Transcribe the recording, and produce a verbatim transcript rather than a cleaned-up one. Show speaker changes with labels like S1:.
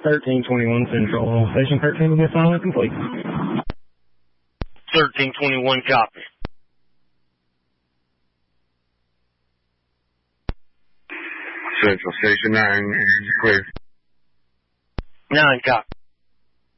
S1: thirteen twenty-one Central. Station thirteen will get silent complete.
S2: thirteen twenty-one, copy.
S3: Central Station nine, clear.
S2: nine, copy.